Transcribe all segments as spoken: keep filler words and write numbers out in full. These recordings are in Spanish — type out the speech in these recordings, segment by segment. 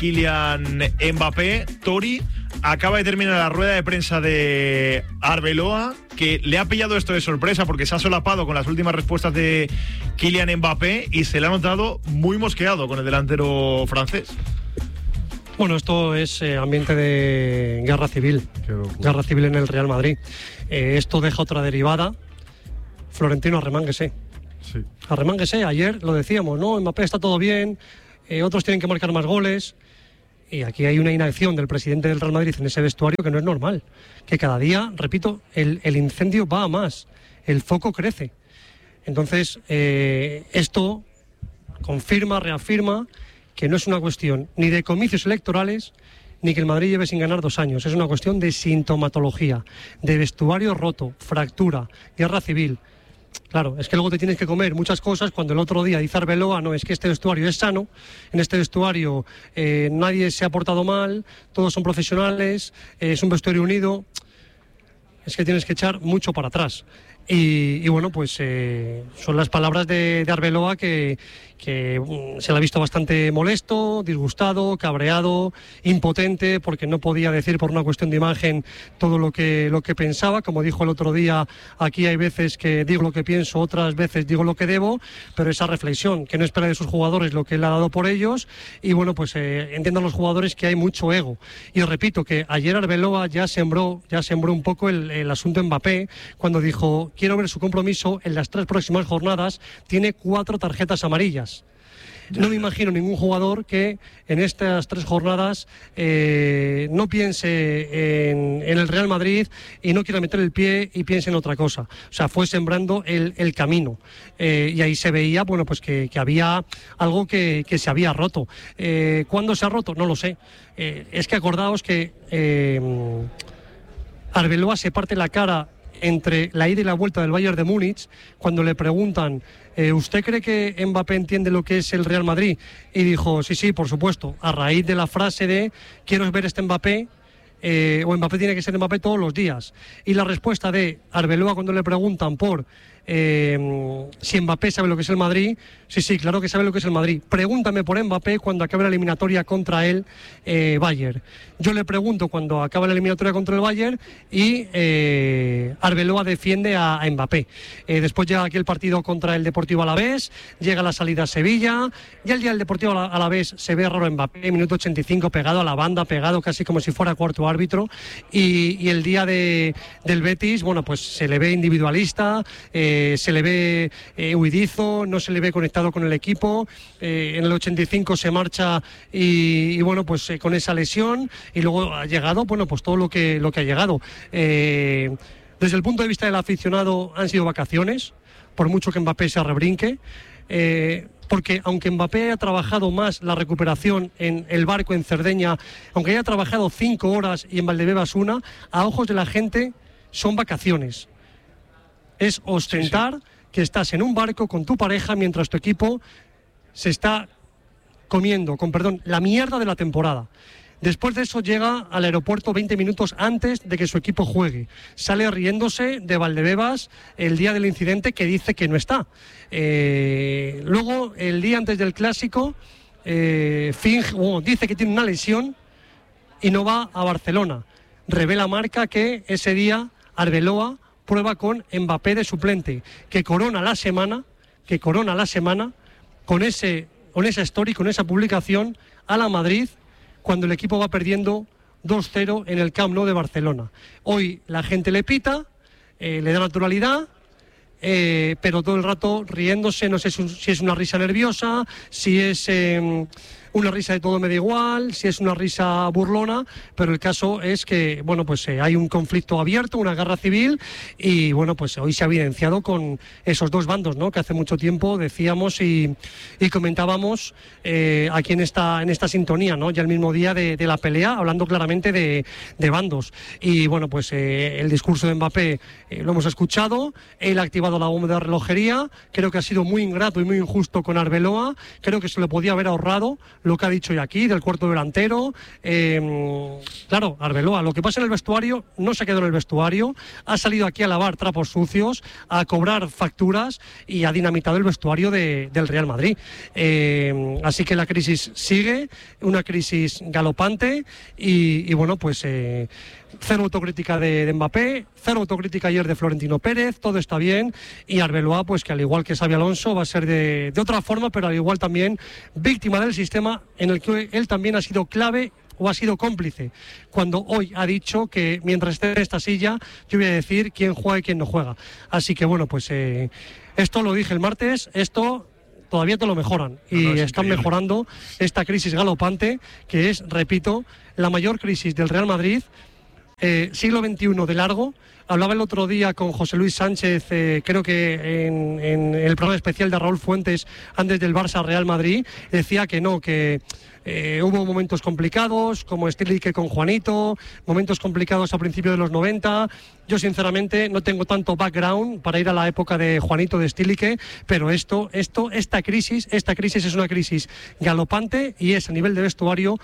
Kylian Mbappé. Tori, acaba de terminar la rueda de prensa de Arbeloa, que le ha pillado esto de sorpresa porque se ha solapado con las últimas respuestas de Kylian Mbappé y se le ha notado muy mosqueado con el delantero francés. Bueno, esto es eh, ambiente de guerra civil, guerra civil en el Real Madrid. Eh, esto deja otra derivada. Florentino, arremánguese. Sí. Arremánguese, ayer lo decíamos, ¿no? Mbappé está todo bien, eh, otros tienen que marcar más goles. Y aquí hay una inacción del presidente del Real Madrid en ese vestuario que no es normal. Que cada día, repito, el, el incendio va a más, el foco crece. Entonces, eh, esto confirma, reafirma que no es una cuestión ni de comicios electorales ni que el Madrid lleve sin ganar dos años. Es una cuestión de sintomatología, de vestuario roto, fractura, guerra civil. Claro, es que luego te tienes que comer muchas cosas cuando el otro día dice Arbeloa, no, es que este vestuario es sano, en este vestuario eh, nadie se ha portado mal, todos son profesionales, eh, es un vestuario unido. Es que tienes que echar mucho para atrás. Y, y bueno, pues eh, son las palabras de, de Arbeloa que, que um, se le ha visto bastante molesto, disgustado, cabreado, impotente, porque no podía decir por una cuestión de imagen todo lo que, lo que pensaba. Como dijo el otro día, aquí hay veces que digo lo que pienso, otras veces digo lo que debo, pero esa reflexión, que no espera de sus jugadores lo que él ha dado por ellos, y bueno, pues eh, entiendan los jugadores que hay mucho ego. Y os repito que ayer Arbeloa ya sembró, ya sembró un poco el, el asunto Mbappé, cuando dijo, quiero ver su compromiso en las tres próximas jornadas, tiene cuatro tarjetas amarillas. No me imagino ningún jugador que en estas tres jornadas eh, no piense en, en el Real Madrid y no quiera meter el pie y piense en otra cosa. O sea, fue sembrando el, el camino. Eh, y ahí se veía, bueno, pues que, que había algo que, que se había roto. Eh, ¿Cuándo se ha roto? No lo sé. Eh, es que acordaos que eh, Arbeloa se parte la cara entre la ida y la vuelta del Bayern de Múnich, cuando le preguntan, eh, ¿usted cree que Mbappé entiende lo que es el Real Madrid? Y dijo, sí, sí, por supuesto, a raíz de la frase de, quiero ver este Mbappé, eh, o Mbappé tiene que ser Mbappé todos los días. Y la respuesta de Arbeloa cuando le preguntan por eh, si Mbappé sabe lo que es el Madrid, sí, sí, claro que sabe lo que es el Madrid. Pregúntame por Mbappé cuando acabe la eliminatoria contra el eh, Bayern. Yo le pregunto cuando acaba la eliminatoria contra el Bayern y eh, Arbeloa defiende a, a Mbappé. Eh, después llega aquí el partido contra el Deportivo Alavés, llega la salida a Sevilla, y el día del Deportivo Alavés se ve raro Mbappé, minuto ochenta y cinco, pegado a la banda, pegado casi como si fuera cuarto árbitro, y, y el día de, del Betis, bueno, pues se le ve individualista, eh, se le ve eh, huidizo, no se le ve conectado con el equipo, eh, en el ochenta y cinco se marcha y, y bueno, pues eh, con esa lesión, y luego ha llegado, bueno, pues todo lo que, lo que ha llegado. Eh, desde el punto de vista del aficionado han sido vacaciones, por mucho que Mbappé se rebrinque, eh, porque aunque Mbappé haya trabajado más la recuperación en el barco en Cerdeña, aunque haya trabajado cinco horas y en Valdebebas una, a ojos de la gente son vacaciones. Es ostentar sí, sí. que estás en un barco con tu pareja mientras tu equipo se está comiendo, con perdón, la mierda de la temporada. Después de eso llega al aeropuerto veinte minutos antes de que su equipo juegue. Sale riéndose de Valdebebas el día del incidente, que dice que no está. Eh, luego, el día antes del Clásico, eh, finge, oh, dice que tiene una lesión y no va a Barcelona. Revela Marca que ese día Arbeloa prueba con Mbappé de suplente, que corona la semana, que corona la semana con ese, con esa story, con esa publicación a la Madrid, cuando el equipo va perdiendo dos cero en el Camp Nou de Barcelona. Hoy la gente le pita, eh, le da naturalidad, eh, pero todo el rato riéndose, no sé si es una risa nerviosa, si es eh, una risa de todo me da igual, si es una risa burlona, pero el caso es que, bueno, pues eh, hay un conflicto abierto, una guerra civil, y bueno, pues hoy se ha evidenciado con esos dos bandos, ¿no?, que hace mucho tiempo decíamos y, y comentábamos eh, aquí en esta, en esta sintonía, ¿no?, ya el mismo día de, de la pelea, hablando claramente de, de bandos. Y bueno, pues eh, el discurso de Mbappé eh, lo hemos escuchado, él ha activado la bomba de relojería, creo que ha sido muy ingrato y muy injusto con Arbeloa, creo que se lo podía haber ahorrado, lo que ha dicho hoy aquí, del cuarto delantero. Eh, claro, Arbeloa, lo que pasa en el vestuario no se quedó en el vestuario, ha salido aquí a lavar trapos sucios, a cobrar facturas y ha dinamitado el vestuario de, del Real Madrid. Eh, así que la crisis sigue, una crisis galopante y, y bueno, pues eh, cero autocrítica de, de Mbappé, cero autocrítica ayer de Florentino Pérez, todo está bien, y Arbeloa, pues que al igual que Xabi Alonso va a ser de, de otra forma, pero al igual también víctima del sistema en el que él también ha sido clave o ha sido cómplice, cuando hoy ha dicho que mientras esté en esta silla yo voy a decir quién juega y quién no juega. Así que bueno, pues eh, esto lo dije el martes, esto todavía te lo mejoran y no, no, están increíble. Mejorando esta crisis galopante que es, repito, la mayor crisis del Real Madrid, eh, siglo veintiuno de largo. Hablaba el otro día con José Luis Sánchez, eh, creo que en, en el programa especial de Raúl Fuentes antes del Barça Real Madrid, decía que no, que eh, hubo momentos complicados como Stilique con Juanito, momentos complicados a principios de los noventa. Yo sinceramente no tengo tanto background para ir a la época de Juanito, de Stilique, pero esto, esto, esta crisis, esta crisis es una crisis galopante y es a nivel de vestuario.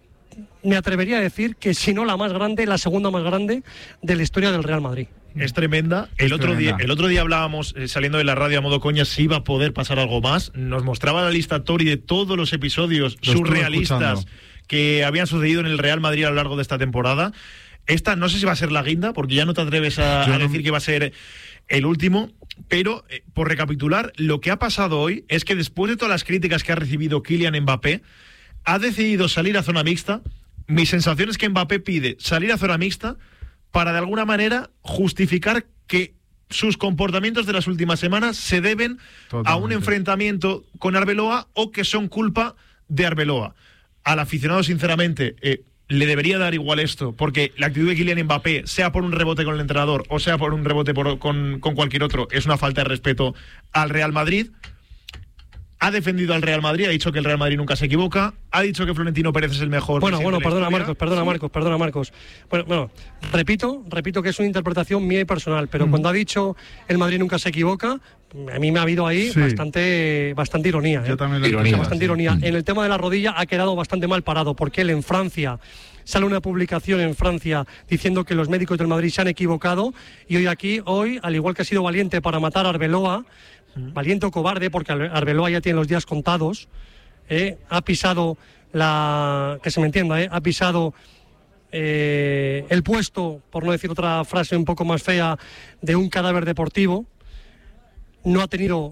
Me atrevería a decir que si no la más grande, la segunda más grande de la historia del Real Madrid. Es tremenda. El, es otro, tremenda. Día, el otro día hablábamos, eh, saliendo de la radio a modo coña, si iba a poder pasar algo más. Nos mostraba la lista Tori de todos los episodios lo surrealistas que habían sucedido en el Real Madrid a lo largo de esta temporada. Esta no sé si va a ser la guinda, porque ya no te atreves a, a decir que va a ser el último, pero eh, por recapitular, lo que ha pasado hoy es que después de todas las críticas que ha recibido Kylian Mbappé, ha decidido salir a zona mixta. Mi sensación es que Mbappé pide salir a zona mixta para de alguna manera justificar que sus comportamientos de las últimas semanas se deben Totalmente. A un enfrentamiento con Arbeloa o que son culpa de Arbeloa. Al aficionado, sinceramente, eh, le debería dar igual esto, porque la actitud de Kylian Mbappé, sea por un rebote con el entrenador o sea por un rebote por, con, con cualquier otro, es una falta de respeto al Real Madrid. Ha defendido al Real Madrid, ha dicho que el Real Madrid nunca se equivoca, ha dicho que Florentino Pérez es el mejor. Bueno, bueno, perdona historia. Marcos, perdona sí. Marcos, perdona Marcos. Bueno, bueno, repito, repito que es una interpretación mía y personal, pero mm. cuando ha dicho el Madrid nunca se equivoca, a mí me ha habido ahí sí. bastante, bastante ironía. ¿eh? Yo también lo ironía, ironía, bastante sí. ironía. Mm. En el tema de la rodilla ha quedado bastante mal parado, porque él en Francia sale una publicación en Francia diciendo que los médicos del Madrid se han equivocado, y hoy aquí, hoy, al igual que ha sido valiente para matar a Arbeloa, valiente o cobarde, porque Arbeloa ya tiene los días contados, eh, ha pisado la, que se me entienda, eh, ha pisado eh, el puesto, por no decir otra frase un poco más fea, de un cadáver deportivo. No ha tenido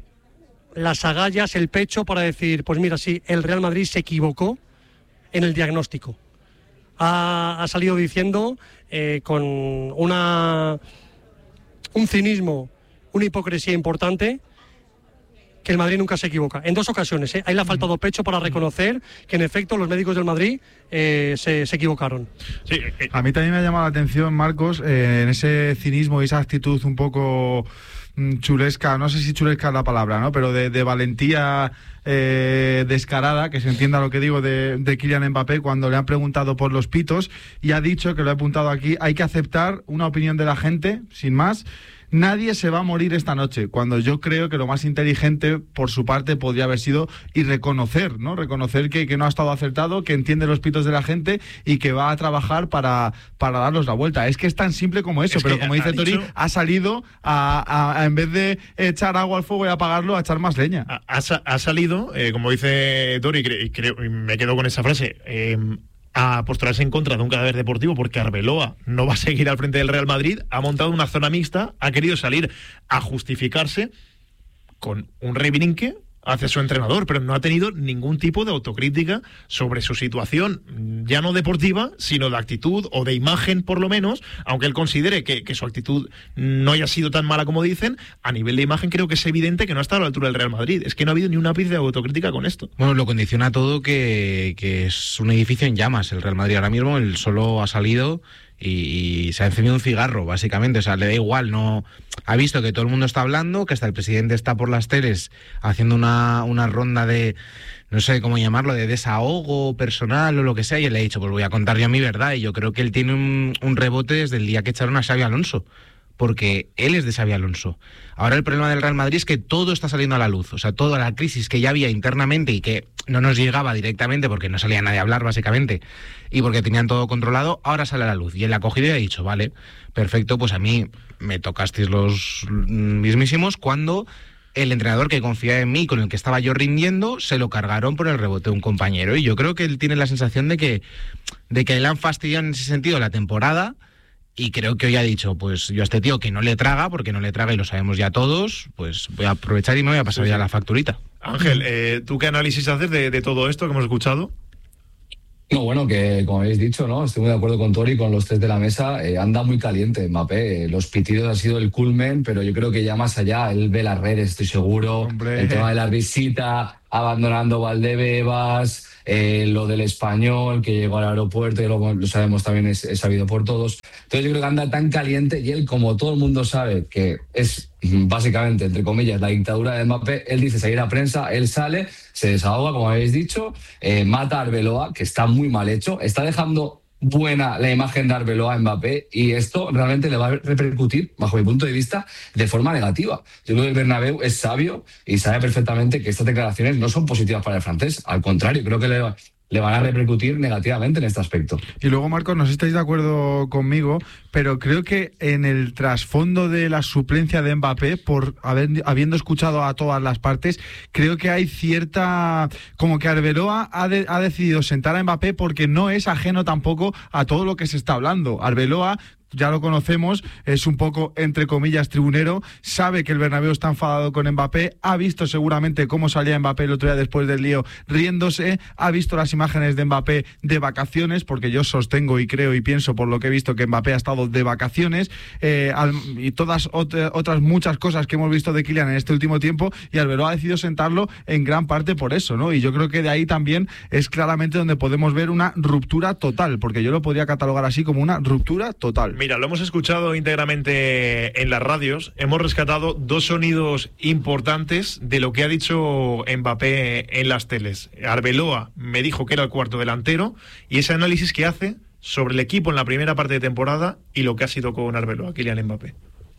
las agallas, el pecho para decir, pues mira, sí, el Real Madrid se equivocó en el diagnóstico. Ha, ha salido diciendo eh, con una un cinismo, una hipocresía importante, que el Madrid nunca se equivoca. En dos ocasiones, ¿eh? Ahí le ha faltado pecho para reconocer que en efecto los médicos del Madrid eh, se, se equivocaron. Sí, eh, a mí también me ha llamado la atención, Marcos, eh, en ese cinismo y esa actitud un poco mm, chulesca, no sé si chulesca es la palabra, ¿no? Pero de, de valentía eh, descarada, que se entienda lo que digo, de, de Kylian Mbappé, cuando le han preguntado por los pitos y ha dicho, que lo he apuntado aquí, hay que aceptar una opinión de la gente, sin más. Nadie se va a morir esta noche, cuando yo creo que lo más inteligente por su parte podría haber sido y reconocer, ¿no? Reconocer que, que no ha estado acertado, que entiende los pitos de la gente y que va a trabajar para, para darlos la vuelta. Es que es tan simple como eso, es pero como dice Tori, dicho... ha salido a, a, a, en vez de echar agua al fuego y apagarlo, a echar más leña. Ha, ha, ha salido, eh, como dice Tori, y creo, y me quedo con esa frase, eh, a postularse en contra de un cadáver deportivo, porque Arbeloa no va a seguir al frente del Real Madrid, ha montado una zona mixta, ha querido salir a justificarse con un rebrinque hacia su entrenador, pero no ha tenido ningún tipo de autocrítica sobre su situación, ya no deportiva, sino de actitud o de imagen, por lo menos, aunque él considere que, que su actitud no haya sido tan mala como dicen. A nivel de imagen creo que es evidente que no ha estado a la altura del Real Madrid. Es que no ha habido ni un ápice de autocrítica con esto. Bueno, lo condiciona todo que, que es un edificio en llamas el Real Madrid ahora mismo. Él solo ha salido y, y se ha encendido un cigarro, básicamente. O sea, le da igual, no ha visto que todo el mundo está hablando, que hasta el presidente está por las teles haciendo una, una ronda de, no sé cómo llamarlo, de desahogo personal o lo que sea, y él le ha dicho, pues voy a contar yo mi verdad. Y yo creo que él tiene un, un rebote desde el día que echaron a Xabi Alonso, porque él es de Xabi Alonso. Ahora el problema del Real Madrid es que todo está saliendo a la luz, o sea, toda la crisis que ya había internamente y que no nos llegaba directamente porque no salía nadie a hablar básicamente y porque tenían todo controlado, ahora sale a la luz. Y él ha cogido y ha dicho, vale, perfecto, pues a mí me tocasteis los mismísimos cuando el entrenador que confía en mí, con el que estaba yo rindiendo, se lo cargaron por el rebote de un compañero. Y yo creo que él tiene la sensación de que, de que le han fastidiado en ese sentido la temporada. Y creo que hoy ha dicho, pues yo a este tío que no le traga, porque no le traga y lo sabemos ya todos, pues voy a aprovechar y me voy a pasar sí, ya sí. la facturita. Ángel, eh, ¿tú qué análisis haces de, de todo esto que hemos escuchado? No, bueno, que como habéis dicho, ¿no? Estoy muy de acuerdo con Tori, con los tres de la mesa. Eh, anda muy caliente Mbappé. Eh, los pitidos han sido el culmen, pero yo creo que ya más allá, él ve las redes, estoy seguro. Hombre. El tema de la visita, abandonando Valdebebas, eh, lo del Español, que llegó al aeropuerto, y lo, lo sabemos también, es, es sabido por todos. Entonces yo creo que anda tan caliente y él, como todo el mundo sabe que es básicamente, entre comillas, la dictadura de Mbappé, él dice seguir a prensa, él sale, se desahoga, como habéis dicho, eh, mata a Arbeloa, que está muy mal hecho, está dejando buena la imagen de Arbeloa a Mbappé y esto realmente le va a repercutir, bajo mi punto de vista, de forma negativa. Yo creo que el Bernabéu es sabio y sabe perfectamente que estas declaraciones no son positivas para el francés, al contrario, creo que le va le van a repercutir negativamente en este aspecto. Y luego, Marcos, no sé si estáis de acuerdo conmigo, pero creo que en el trasfondo de la suplencia de Mbappé, por haber, habiendo escuchado a todas las partes, creo que hay cierta... como que Arbeloa ha, de, ha decidido sentar a Mbappé porque no es ajeno tampoco a todo lo que se está hablando. Arbeloa, ya lo conocemos, es un poco, entre comillas, tribunero, sabe que el Bernabéu está enfadado con Mbappé, ha visto seguramente cómo salía Mbappé el otro día después del lío riéndose, ha visto las imágenes de Mbappé de vacaciones, porque yo sostengo y creo y pienso por lo que he visto que Mbappé ha estado de vacaciones, eh, al, y todas ot- otras muchas cosas que hemos visto de Kylian en este último tiempo, y Arbeloa ha decidido sentarlo en gran parte por eso, ¿no? Y yo creo que de ahí también es claramente donde podemos ver una ruptura total, porque yo lo podría catalogar así como una ruptura total. Mira, lo hemos escuchado íntegramente en las radios, hemos rescatado dos sonidos importantes de lo que ha dicho Mbappé en las teles. Arbeloa me dijo que era el cuarto delantero y ese análisis que hace sobre el equipo en la primera parte de temporada y lo que ha sido con Arbeloa, Kylian Mbappé.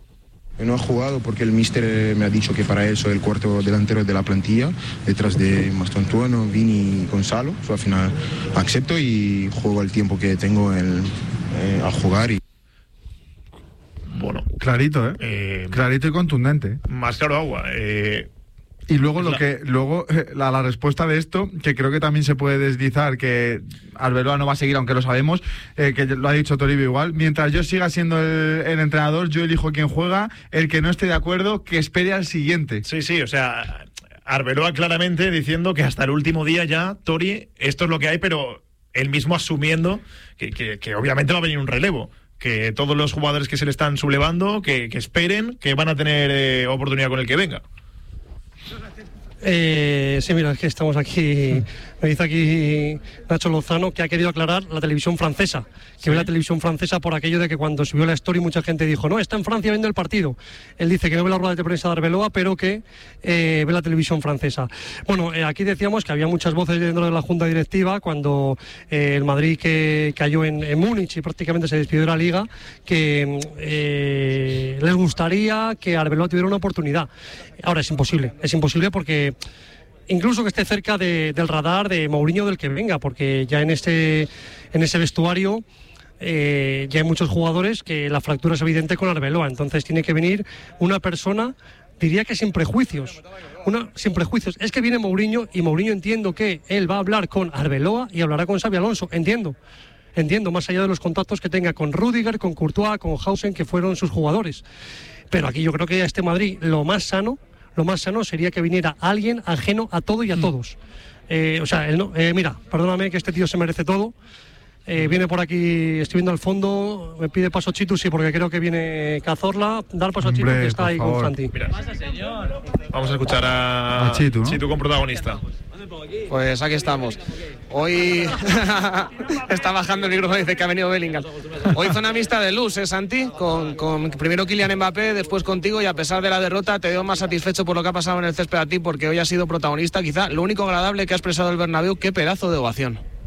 No ha jugado porque el míster me ha dicho que para él soy el cuarto delantero de la plantilla, detrás de Mastantuono, Vini y Gonzalo. So, al final acepto y juego el tiempo que tengo el, eh, a jugar. Y... Bueno, clarito, ¿eh? eh clarito y contundente. Más claro agua. Eh, y luego lo la... que luego la, la respuesta de esto, que creo que también se puede deslizar, que Arbeloa no va a seguir, aunque lo sabemos, eh, que lo ha dicho Toribio igual. Mientras yo siga siendo el, el entrenador, yo elijo quién juega. El que no esté de acuerdo, que espere al siguiente. Sí, sí, o sea, Arbeloa claramente diciendo que hasta el último día ya, Tori, esto es lo que hay, pero él mismo asumiendo que, que, que obviamente va a venir un relevo. Que todos los jugadores que se le están sublevando, que, que esperen, que van a tener eh, oportunidad con el que venga. Eh, sí, mira, es que estamos aquí, me dice aquí Nacho Lozano que ha querido aclarar la televisión francesa, que ¿sí? ve la televisión francesa por aquello de que cuando subió la story mucha gente dijo, no, está en Francia viendo el partido. Él dice que no ve la rueda de prensa de Arbeloa, pero que eh, ve la televisión francesa. Bueno, eh, aquí decíamos que había muchas voces dentro de la junta directiva cuando eh, el Madrid que cayó en, en Múnich y prácticamente se despidió de la Liga, que eh, les gustaría que Arbeloa tuviera una oportunidad. Ahora es imposible, es imposible porque incluso que esté cerca de, del radar de Mourinho del que venga, porque ya en este en ese vestuario eh, ya hay muchos jugadores que la fractura es evidente con Arbeloa, entonces tiene que venir una persona, diría que sin prejuicios, una sin prejuicios. Es que viene Mourinho y Mourinho entiendo que él va a hablar con Arbeloa y hablará con Xabi Alonso, entiendo. Entiendo, más allá de los contactos que tenga con Rüdiger, con Courtois, con Hausen, que fueron sus jugadores. Pero aquí yo creo que a este Madrid lo más sano, lo más sano sería que viniera alguien ajeno a todo y a todos. Eh, o sea, él no, eh, mira, perdóname que este tío se merece todo. Eh, viene por aquí, estoy viendo al fondo, me pide paso Chitu, sí, porque creo que viene Cazorla. Dar paso a Chitu, que está ahí favor. con Santi. Mira, vamos a escuchar a, a Chitu, ¿no? Chitu con protagonista. Pues aquí estamos. Hoy está bajando el micrófono y dice que ha venido Bellingham. Hoy zona mixta de luz, ¿eh, Santi? Con, con primero Kylian Mbappé, después contigo, y a pesar de la derrota te veo más satisfecho por lo que ha pasado en el césped a ti, porque hoy has sido protagonista. Quizá lo único agradable que ha expresado el Bernabéu, qué pedazo de ovación.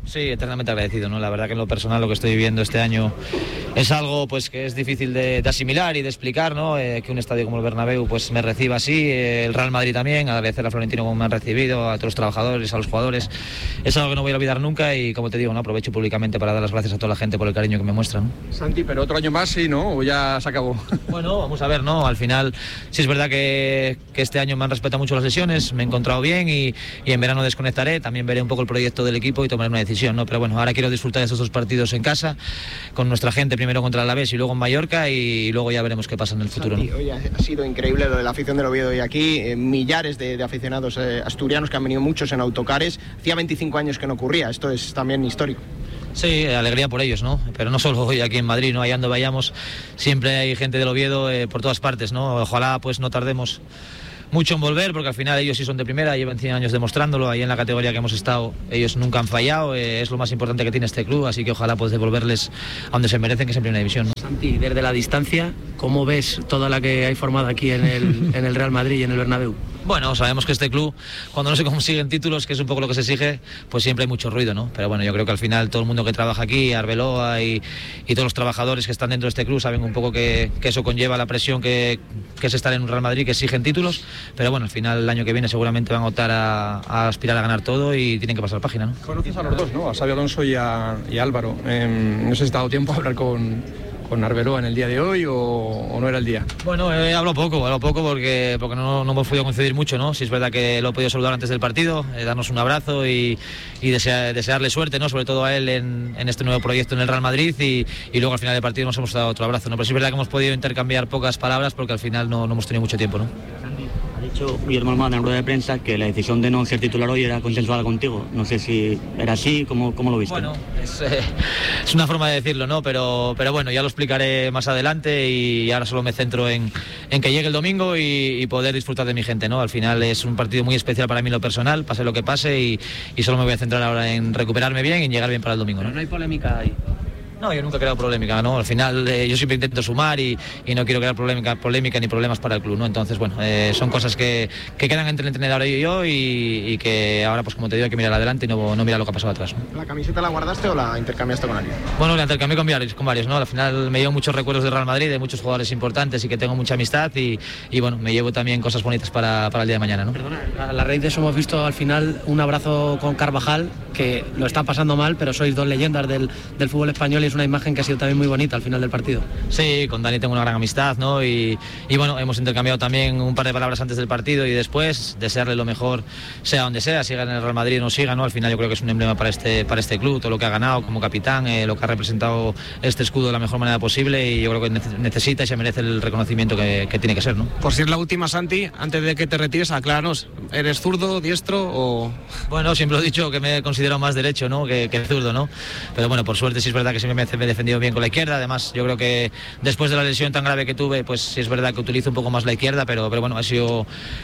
Sí, eternamente agradecido, ¿no? La verdad que en lo personal lo que estoy viviendo este año es algo pues que es difícil de, de asimilar y de explicar, ¿no? Eh, que un estadio como el Bernabéu pues me reciba así, eh, el Real Madrid también, agradecer a Florentino como me han recibido, a todos los trabajadores, a los jugadores. Es algo que no voy a olvidar nunca y, como te digo, ¿no? Aprovecho públicamente para dar las gracias a toda la gente por el cariño que me muestran, ¿no? Santi, pero otro año más sí, ¿no? ¿O ya se acabó? Bueno, vamos a ver, ¿no? Al final sí es verdad que, que este año me han respetado mucho las lesiones, me he encontrado bien y, y en verano desconectaré, también veré un poco el proyecto del equipo y tomaré una decisión, ¿no? Pero bueno, ahora quiero disfrutar de estos dos partidos en casa, con nuestra gente, primero contra el Alavés y luego en Mallorca, y luego ya veremos qué pasa en el futuro, Santi, ¿no? Hoy ha sido increíble lo de la afición del Oviedo hoy aquí, eh, millares de, de aficionados eh, asturianos que han venido muchos en autocares, hacía veinticinco años que no ocurría, esto es también histórico. Sí, alegría por ellos, ¿no? Pero no solo hoy aquí en Madrid, ¿no? Allá donde vayamos siempre hay gente del Oviedo eh, por todas partes, ¿no? Ojalá pues no tardemos mucho en volver, porque al final ellos sí son de primera, llevan cien años demostrándolo, ahí en la categoría que hemos estado ellos nunca han fallado, eh, es lo más importante que tiene este club, así que ojalá pues devolverles a donde se merecen, que es en primera división, ¿no? Santi, desde la distancia, ¿cómo ves toda la que hay formada aquí en el, en el Real Madrid y en el Bernabéu? Bueno, sabemos que este club, cuando no se consiguen títulos, que es un poco lo que se exige, pues siempre hay mucho ruido, ¿no? Pero bueno, yo creo que al final todo el mundo que trabaja aquí, Arbeloa y, y todos los trabajadores que están dentro de este club saben un poco que, que eso conlleva la presión que, que es estar en un Real Madrid, que exigen títulos, pero bueno, al final el año que viene seguramente van a optar a, a aspirar a ganar todo y tienen que pasar página, ¿no? Conoces a los dos, ¿no? A Xabi Alonso y a, y a Álvaro. Eh, no sé si te ha dado tiempo a hablar con... con Arbeloa en el día de hoy o, o no era el día? Bueno, eh, hablo poco, hablo poco porque, porque no, no hemos podido coincidir mucho, ¿no? Si es verdad que lo he podido saludar antes del partido, eh, darnos un abrazo y, y desea, desearle suerte, ¿no? Sobre todo a él en, en este nuevo proyecto en el Real Madrid y, y luego al final del partido nos hemos dado otro abrazo, ¿no? Pero sí es verdad que hemos podido intercambiar pocas palabras porque al final no, no hemos tenido mucho tiempo, ¿no? Ha dicho Guillermo Almada en rueda de prensa que la decisión de no ser titular hoy era consensuada contigo. No sé si era así, ¿cómo, cómo lo viste? Bueno, es, eh, es una forma de decirlo, ¿no? Pero, pero bueno, ya lo explicaré más adelante y ahora solo me centro en, en que llegue el domingo y, y poder disfrutar de mi gente, ¿no? Al final es un partido muy especial para mí en lo personal, pase lo que pase y, y solo me voy a centrar ahora en recuperarme bien y en llegar bien para el domingo, ¿no? Pero no hay polémica ahí. No, yo nunca he creado polémica, ¿no? Al final eh, yo siempre intento sumar y, y no quiero crear polémica, polémica ni problemas para el club, ¿no? Entonces, bueno, eh, son cosas que, que quedan entre el entrenador y yo y, y que ahora, pues como te digo, hay que mirar adelante y no, no mirar lo que ha pasado atrás, ¿no? ¿La camiseta la guardaste o la intercambiaste con alguien? Bueno, la intercambié con varios, con varios, ¿no? Al final me llevo muchos recuerdos del Real Madrid, de muchos jugadores importantes y que tengo mucha amistad y, y bueno, me llevo también cosas bonitas para, para el día de mañana, ¿no? Perdona, a la raíz de eso hemos visto al final un abrazo con Carvajal, que lo está pasando mal, pero sois dos leyendas del, del fútbol español y es una imagen que ha sido también muy bonita al final del partido. Sí, con Dani tengo una gran amistad, ¿no? Y, y bueno, hemos intercambiado también un par de palabras antes del partido y después, desearle lo mejor, sea donde sea, siga en el Real Madrid o no siga, ¿no? Al final yo creo que es un emblema para este, para este club, todo lo que ha ganado como capitán, eh, lo que ha representado este escudo de la mejor manera posible y yo creo que necesita y se merece el reconocimiento que, que tiene que ser, ¿no? Por si es la última, Santi, antes de que te retires, acláranos, ¿eres zurdo, diestro o...? Bueno, siempre he dicho que me he considerado más derecho, ¿no? que, que zurdo, ¿no? Pero bueno, por suerte sí es verdad que siempre me he defendido bien con la izquierda. Además, yo creo que después de la lesión tan grave que tuve, pues sí es verdad que utilizo un poco más la izquierda, pero, pero bueno, ha sido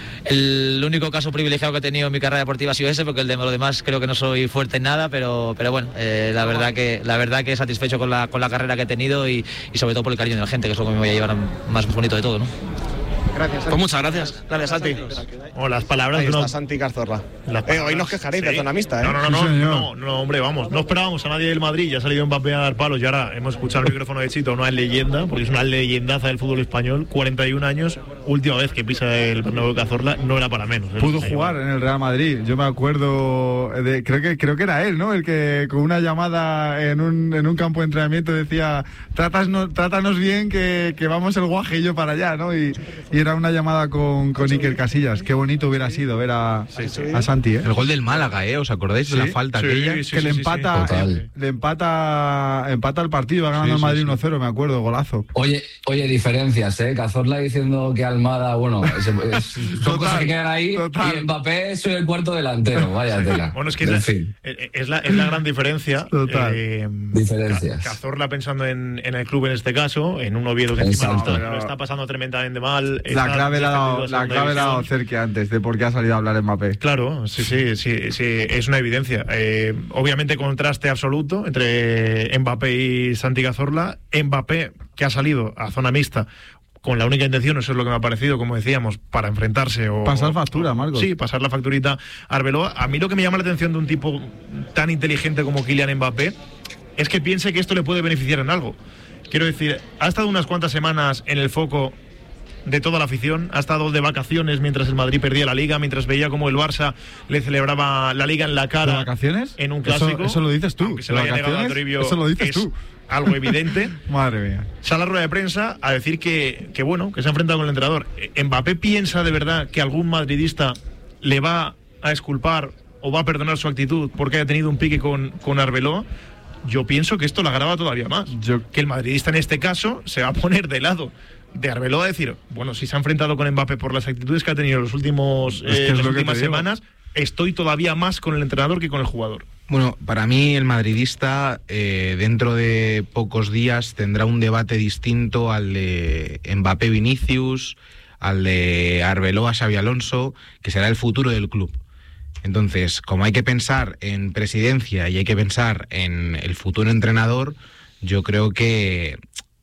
el único caso privilegiado que he tenido en mi carrera deportiva ha sido ese, porque el de lo demás creo que no soy fuerte en nada, pero, pero bueno, eh, la verdad que la verdad que satisfecho con la, con la carrera que he tenido y, y sobre todo por el cariño de la gente, que es lo que me voy a llevar más bonito de todo, ¿no? Gracias, Santi. Pues muchas gracias. Gracias, Santi. O las palabras Ahí de está uno- Santi Cazorla. Las Eh, palabras- hoy nos quejaréis Sí. de zona mixta, ¿eh? No, no, no, no, no, no, hombre, vamos. No esperábamos a nadie del Madrid, ya ha salido Mbappé a dar palos y ahora hemos escuchado el micrófono de Chito, una leyenda, porque es una leyendaza del fútbol español, cuarenta y un años, última vez que pisa el Bernabéu de Cazorla, no era para menos. ¿eh? Pudo Sí, jugar en el Real Madrid. Yo me acuerdo de, creo que creo que era él, ¿no? El que con una llamada en un, en un campo de entrenamiento decía, trátanos, trátanos bien que, que vamos el guaje y yo para allá, ¿no? Y, y era una llamada con, con Iker Casillas. Qué bonito hubiera sido ver a, Sí, sí. a Santi, ¿eh? El gol del Málaga, ¿eh? ¿Os acordáis de la Sí, falta sí, aquella? que le empata, Total. le empata, empata el partido, va ganando Sí, el sí, Madrid sí. uno cero, me acuerdo, golazo. Oye, oye, diferencias, ¿eh? Cazorla diciendo que Almada, bueno, es, es- son Total, cosas que quedan ahí. total. Y Mbappé soy el cuarto delantero, vaya tela. Bueno, es que es En la, fin. es la, es la gran diferencia. Total. Eh, Diferencias. Ca- Cazorla pensando en, en el club en este caso, en un Oviedo que encima lo Exacto. está, lo está pasando tremendamente mal. La está clave la ha dado, descendido a la segunda clave la ha dado división. Cerque antes de por qué ha salido a hablar Mbappé. Claro, sí, sí, sí, sí, es una evidencia. Eh, obviamente contraste absoluto entre Mbappé y Santi Cazorla. Mbappé, que ha salido a zona mixta con la única intención, eso es lo que me ha parecido, como decíamos, para enfrentarse o... Pasar factura, Marcos. Sí, pasar la facturita a Arbeloa. A mí lo que me llama la atención de un tipo tan inteligente como Kylian Mbappé es que piense que esto le puede beneficiar en algo. Quiero decir, ha estado unas cuantas semanas en el foco de toda la afición, ha estado de vacaciones mientras el Madrid perdía la Liga, mientras veía como el Barça le celebraba la Liga en la cara. ¿De vacaciones? En un clásico. Eso, eso lo dices tú. Que se lo haya negado a Toribio, eso lo dices es tú. Algo evidente. Madre mía. Sale a la rueda de prensa a decir que, que bueno, que se ha enfrentado con el entrenador. ¿Mbappé piensa de verdad que algún madridista le va a exculpar o va a perdonar su actitud porque haya tenido un pique con, con Arbeloa? Yo pienso que esto la agrava todavía más. Yo... Que el madridista en este caso se va a poner de lado de Arbeloa a decir, bueno, si se ha enfrentado con Mbappé por las actitudes que ha tenido en los últimos, es que eh, es las lo últimas que te digo. semanas, estoy todavía más con el entrenador que con el jugador. Bueno, para mí el madridista eh, dentro de pocos días tendrá un debate distinto al de Mbappé-Vinicius, al de Arbeloa-Xabi Alonso, que será el futuro del club. Entonces, como hay que pensar en presidencia y hay que pensar en el futuro entrenador, yo creo que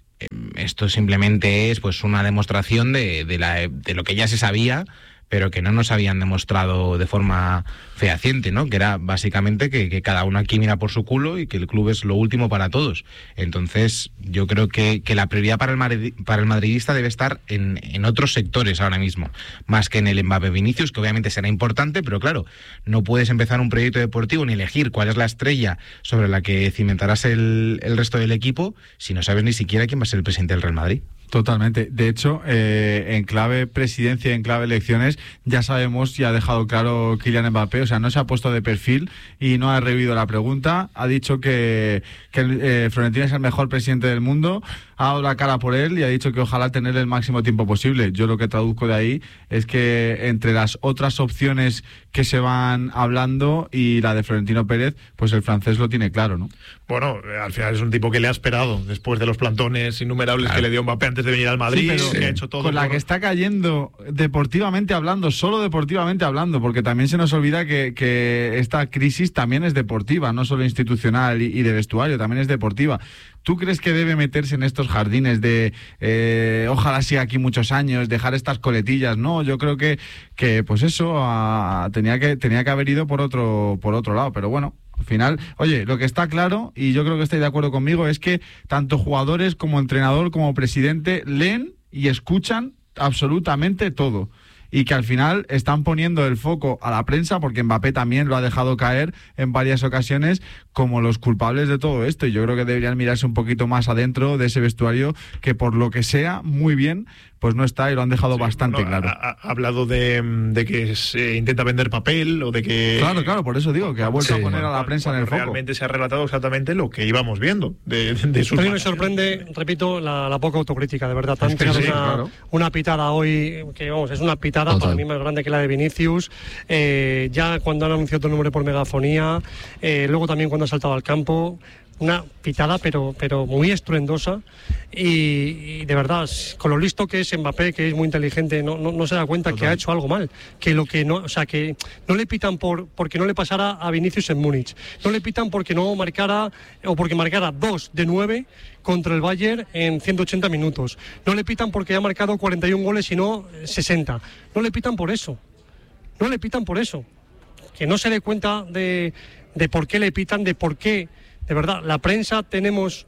esto simplemente es pues una demostración de, de, la, de lo que ya se sabía, pero que no nos habían demostrado de forma fehaciente, ¿no? Que era básicamente que, que cada uno aquí mira por su culo y que el club es lo último para todos. Entonces, yo creo que, que la prioridad para el, madrid, para el madridista debe estar en, en otros sectores ahora mismo, más que en el Mbappé Vinicius, que obviamente será importante, pero claro, no puedes empezar un proyecto deportivo ni elegir cuál es la estrella sobre la que cimentarás el, el resto del equipo si no sabes ni siquiera quién va a ser el presidente del Real Madrid. Totalmente. De hecho, eh, en clave presidencia y en clave elecciones, ya sabemos y ha dejado claro Kylian Mbappé, o sea, no se ha puesto de perfil y no ha revivido la pregunta. Ha dicho que, que eh, Florentino es el mejor presidente del mundo, ha dado la cara por él y ha dicho que ojalá tener el máximo tiempo posible. Yo lo que traduzco de ahí es que entre las otras opciones que se van hablando y la de Florentino Pérez, pues el francés lo tiene claro, ¿no? Bueno, al final es un tipo que le ha esperado después de los plantones innumerables claro. que le dio Mbappé antes de venir al Madrid, sí, pero, que ha hecho todo. Con la por... que está cayendo deportivamente hablando, solo deportivamente hablando, porque también se nos olvida que, que esta crisis también es deportiva, no solo institucional y, y de vestuario, también es deportiva. ¿Tú crees que debe meterse en estos jardines de eh, ojalá siga aquí muchos años, dejar estas coletillas? No, yo creo que, que pues eso a, tenía que tenía que haber ido por otro por otro lado, pero bueno. Al final, oye, lo que está claro, y yo creo que estáis de acuerdo conmigo, es que tanto jugadores como entrenador como presidente leen y escuchan absolutamente todo. Y que al final están poniendo el foco a la prensa, porque Mbappé también lo ha dejado caer en varias ocasiones como los culpables de todo esto. Y yo creo que deberían mirarse un poquito más adentro de ese vestuario, que por lo que sea, muy bien, pues no está y lo han dejado sí, bastante no, claro. Ha, ha hablado de, de que se intenta vender papel o de que... Claro, claro, por eso digo que ha vuelto sí, a poner bueno, a la prensa en el foco. Realmente se ha relatado exactamente lo que íbamos viendo de, de, de sus... A mí me sorprende, repito, la, la poca autocrítica, de verdad. Han tirado sí, una, claro. una pitada hoy, que vamos, es una pitada Total. para mí más grande que la de Vinicius. Eh, ya cuando han anunciado tu nombre por megafonía, eh, luego también cuando ha saltado al campo, una pitada pero pero muy estruendosa y, y de verdad, con lo listo que es Mbappé, que es muy inteligente, no, no, no se da cuenta Total. que ha hecho algo mal, que lo que no, o sea, que no le pitan por porque no le pasara a Vinicius en Múnich, no le pitan porque no marcara o porque marcara dos de nueve contra el Bayern en ciento ochenta minutos, no le pitan porque ha marcado cuarenta y un goles y no sesenta, no le pitan por eso, no le pitan por eso, que no se dé cuenta de, de por qué le pitan, de por qué. De verdad, la prensa tenemos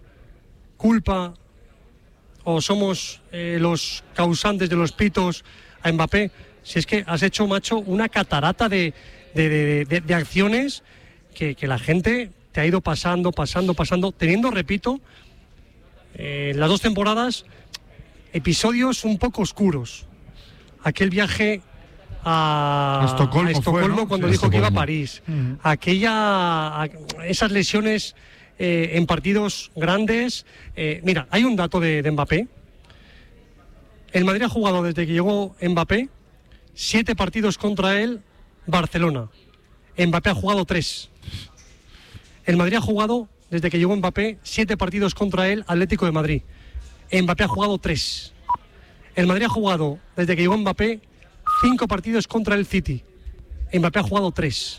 culpa o somos eh, los causantes de los pitos a Mbappé. Si es que has hecho, macho, una catarata de, de, de, de, de acciones que, que la gente te ha ido pasando, pasando, pasando, teniendo, repito, eh, las dos temporadas, episodios un poco oscuros. Aquel viaje a, a Estocolmo, a Estocolmo fue, ¿no? cuando sí, dijo Estocolmo. que iba a París. Uh-huh. Aquella, a, esas lesiones eh, en partidos grandes. Eh, mira, hay un dato de, de Mbappé. El Madrid ha jugado desde que llegó Mbappé siete partidos contra él, Barcelona. Mbappé ha jugado tres. El Madrid ha jugado desde que llegó Mbappé siete partidos contra él, Atlético de Madrid. Mbappé ha jugado tres. El Madrid ha jugado desde que llegó Mbappé cinco partidos contra el City. Mbappé ha jugado tres.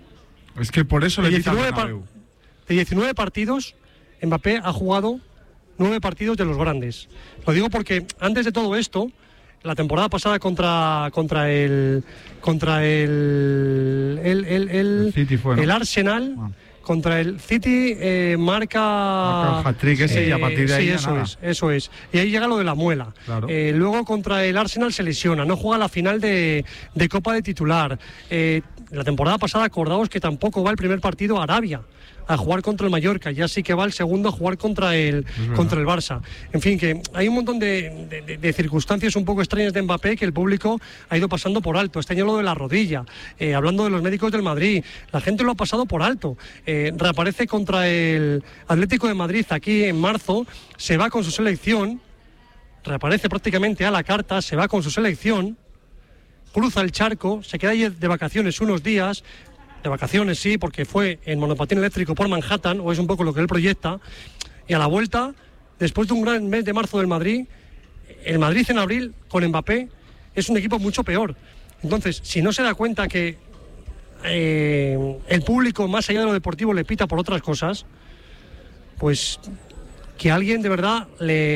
Es que por eso de le diecinueve, par- de diecinueve partidos, Mbappé ha jugado nueve partidos de los grandes. Lo digo porque antes de todo esto, la temporada pasada contra contra el contra el el, el, el, el, City fue, ¿no? el Arsenal, ah. contra el City eh, marca, marca el hat-trick ese eh, y a partir de ahí sí, eso nada. es, eso es. Y ahí llega lo de la muela. Claro. Eh, luego contra el Arsenal se lesiona, no juega la final de, de Copa de titular. Eh, la temporada pasada, acordaos que tampoco va el primer partido a Arabia a jugar contra el Mallorca, ya sí que va el segundo a jugar contra el, contra el Barça. En fin, que hay un montón de, de, de circunstancias un poco extrañas de Mbappé que el público ha ido pasando por alto. Este año lo de la rodilla, eh, hablando de los médicos del Madrid, la gente lo ha pasado por alto. Eh, reaparece contra el Atlético de Madrid aquí en marzo, se va con su selección, reaparece prácticamente a la carta, se va con su selección, cruza el charco, se queda ahí de vacaciones unos días, de vacaciones sí, porque fue en monopatín eléctrico por Manhattan, o es un poco lo que él proyecta, y a la vuelta, después de un gran mes de marzo del Madrid, el Madrid en abril, con Mbappé, es un equipo mucho peor. Entonces, si no se da cuenta que eh, el público, más allá de lo deportivo, le pita por otras cosas, pues que alguien de verdad le